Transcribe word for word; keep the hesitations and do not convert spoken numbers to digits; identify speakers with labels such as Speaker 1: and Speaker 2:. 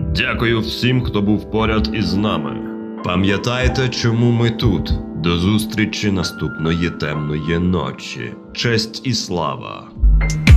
Speaker 1: Дякую всім, хто був поряд із нами. Пам'ятайте, чому ми тут. До зустрічі наступної темної ночі. Честь і слава!